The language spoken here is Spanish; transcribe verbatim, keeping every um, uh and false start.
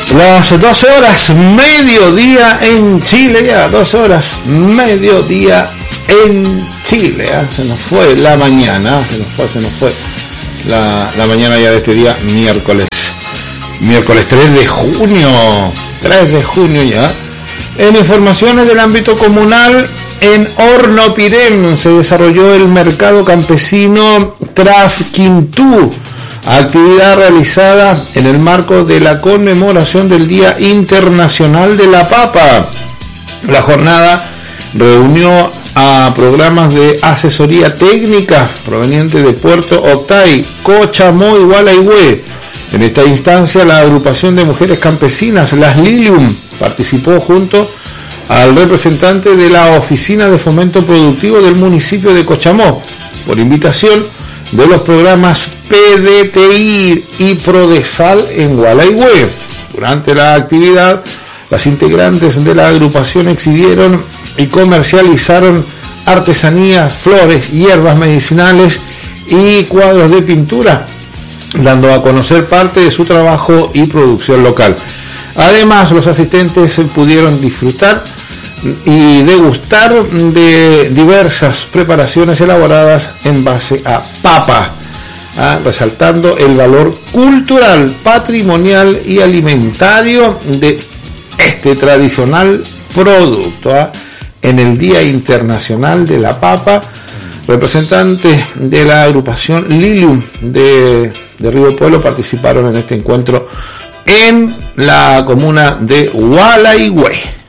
Las doce horas, mediodía en Chile, ya, doce horas, mediodía en Chile, ¿eh? Se nos fue la mañana, se nos fue, se nos fue la, la mañana ya de este día, miércoles, miércoles tres de junio, tres de junio ya. En informaciones del ámbito comunal, en Hornopirén se desarrolló el mercado campesino Trafquintú, actividad realizada en el marco de la conmemoración del Día Internacional de la Papa. La jornada reunió a programas de asesoría técnica provenientes de Puerto Octay, Cochamó y Gualeguay. En esta instancia, la agrupación de mujeres campesinas, las Lilium, participó junto al representante de la Oficina de Fomento Productivo del municipio de Cochamó, por invitación de los programas P D T I y Prodesal en Gualeguay. Durante la actividad, las integrantes de la agrupación exhibieron y comercializaron artesanías, flores, hierbas medicinales y cuadros de pintura, dando a conocer parte de su trabajo y producción local. Además, los asistentes pudieron disfrutar y degustar de diversas preparaciones elaboradas en base a papa, ¿ah? resaltando el valor cultural, patrimonial y alimentario de este tradicional producto. ¿ah? En el Día Internacional de la Papa, representantes de la agrupación Lilium de, de Río Pueblo participaron en este encuentro en la comuna de Gualeguay.